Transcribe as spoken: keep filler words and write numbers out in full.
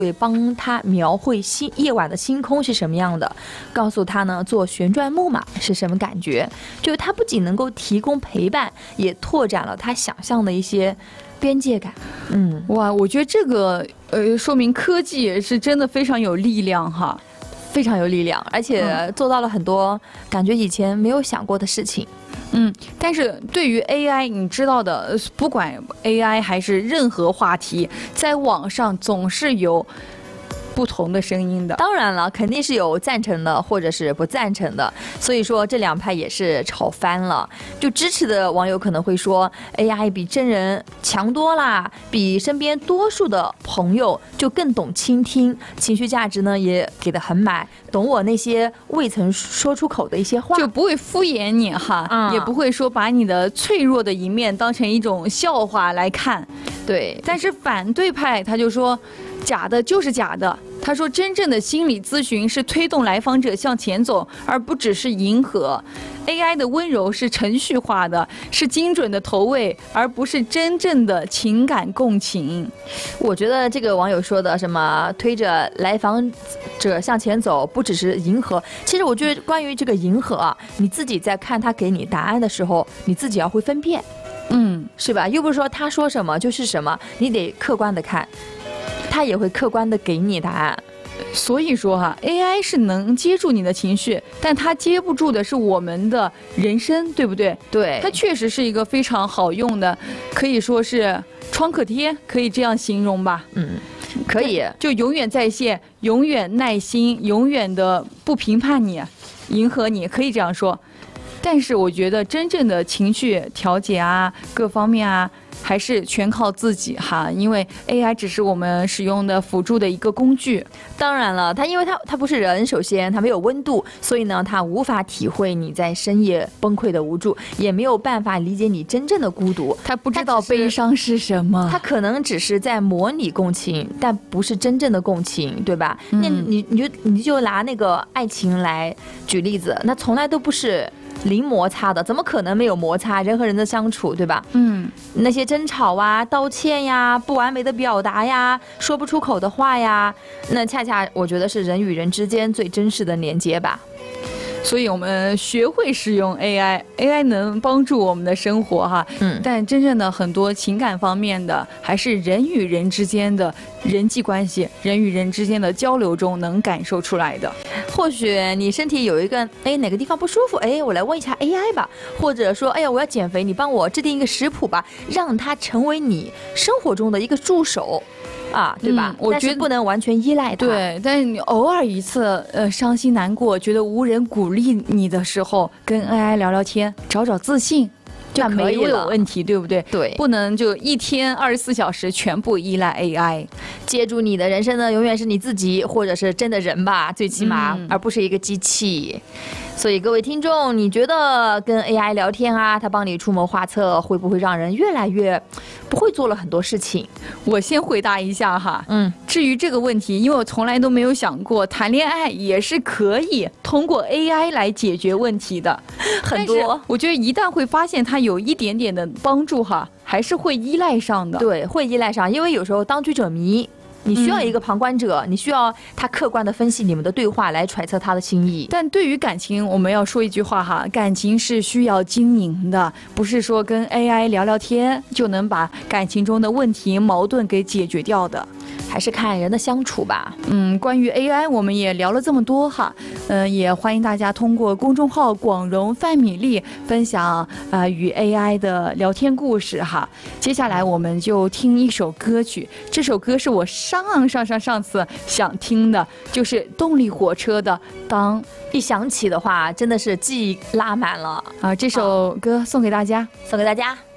会帮他描绘星夜晚的星空是什么样的，告诉他呢坐旋转木马是什么感觉。就是他不仅能够提供陪伴，也拓展了他想象的一些边界感。嗯， 哇，我觉得这个呃，说明科技是真的非常有力量哈， 非常有力量，而且做到了很多感觉以前没有想过的事情。 嗯，但是对于 A I， 你知道的，不管 A I 还是任何话题，在网上总是有不同的声音的。 当然了，肯定是有赞成的或者是不赞成的，所以说这两派也是吵翻了。就支持的网友可能会说 A I 比真人强多啦，比身边多数的朋友就更懂倾听，情绪价值呢也给得很满，懂我那些未曾说出口的一些话， 就不会敷衍你哈、嗯、也不会说把你的脆弱的一面当成一种笑话来看。 对， 但是反对派他就说假的就是假的，他说真正的心理咨询是推动来访者向前走，而不只是迎合。 A I 的温柔是程序化的，是精准的投喂，而不是真正的情感共情。 我觉得这个网友说的什么推着来访者向前走不只是迎合，其实我觉得关于这个迎合啊，你自己在看他给你答案的时候，你自己要会分辨， 嗯， 是吧？又不是说他说什么就是什么，你得客观的看，他也会客观的给你答案。 所以说哈 ，A I 是能接住你的情绪，但它接不住的是我们的人生，对不对？ 对， 它确实是一个非常好用的，可以说是创可贴，可以这样形容吧？ 嗯，可以， 就永远在线，永远耐心，永远的不评判你，迎合你，可以这样说。但是我觉得真正的情绪调节啊，各方面啊，还是全靠自己哈，因为 A I 只是我们使用的辅助的一个工具。 当然了，它因为它它不是人，首先它没有温度，所以呢，它无法体会你在深夜崩溃的无助，也没有办法理解你真正的孤独。 它不知道悲伤是什么， 它可能只是在模拟共情，但不是真正的共情，对吧？嗯、那你你就你就拿那个爱情来举例子，那从来都不是零摩擦的，怎么可能没有摩擦？人和人的相处，对吧？ 嗯， 那些争吵啊、道歉呀、不完美的表达呀、说不出口的话呀，那恰恰我觉得是人与人之间最真实的连接吧。 所以我们学会使用 A I，A I 能帮助我们的生活哈，嗯，但真正的很多情感方面的，还是人与人之间的人际关系，人与人之间的交流中能感受出来的。 或许你身体有一个哎哪个地方不舒服，哎我来问一下 A I 吧，或者说哎呀我要减肥，你帮我制定一个食谱吧，让它成为你生活中的一个助手。啊，对吧？嗯、我觉得不能完全依赖它。 对，但是你偶尔一次，呃，伤心难过，觉得无人鼓励你的时候，跟 A I 聊聊天，找找自信，就可以了。有问题，对不对？ 对， 不能就一天二十四小时全部依赖 A I。 接住你的人生呢，永远是你自己，或者是真的人吧，最起码，嗯、而不是一个机器。所以各位听众，你觉得跟 A I 聊天啊，它帮你出谋划策，会不会让人越来越不会做了很多事情？ 我先回答一下哈，嗯，至于这个问题，因为我从来都没有想过谈恋爱也是可以通过 A I 来解决问题的， 很多。 我觉得一旦会发现它有一点点的帮助哈，还是会依赖上的。 对，会依赖上，因为有时候当局者迷。你需要一个旁观者、嗯、你需要他客观的分析你们的对话来揣测他的心意。 但对于感情，我们要说一句话哈，感情是需要经营的，不是说跟 A I 聊聊天就能把感情中的问题矛盾给解决掉的， 还是看人的相处吧。 嗯，关于 A I 我们也聊了这么多哈，嗯、呃，也欢迎大家通过公众号广荣范米粒分享啊、呃、与 A I 的聊天故事哈。接下来我们就听一首歌曲，这首歌是我上上上上次想听的，就是动力火车的《当》， 一想起的话真的是记忆拉满了啊！这首歌送给大家， 送给大家。